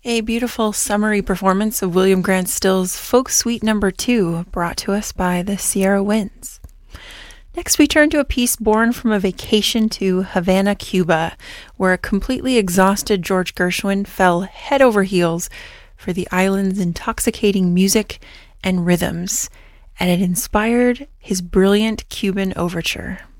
A beautiful summary performance of William Grant Still's Folk Suite No. 2, brought to us by the Sierra Winds. Next, we turn to a piece born from a vacation to Havana, Cuba, where a completely exhausted George Gershwin fell head over heels for the island's intoxicating music and rhythms, and it inspired his brilliant Cuban overture.